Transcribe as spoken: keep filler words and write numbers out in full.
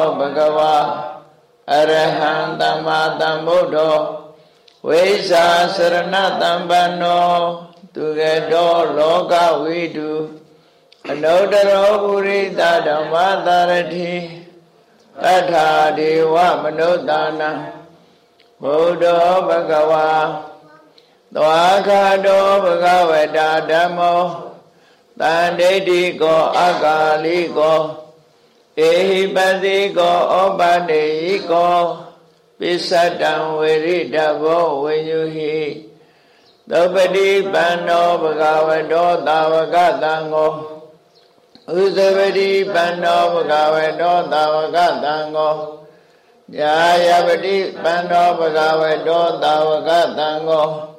ဘဂဝါအရဟံသမ္မာသမ္ဗုဒ္ဓောဝိဇ္ဇာစရဏတံပန္နောသူကတောလောကဝိတုအနုတ္တရောပုရိသဓမ္မသာရတိတထာဒေဝမနုဿာနံဘုဒ္ဓောဘဂဝါသွားခါတောဘဂဝတာဓမ္မောတန်ဒိဋ္ဌိကောအကာလိကောဧဟိပတိကောဩပတေဟိကောပိစ္ဆတံဝေရိတဘောဝိညုဟိသုပတိပန္နောဘဂဝတောသာဝကတံကိုဥဇဝတိပန္နောဘဂဝတောသာဝကတံကိုညာယပတိပန္နောဘဂဝတောသာဝကတံကို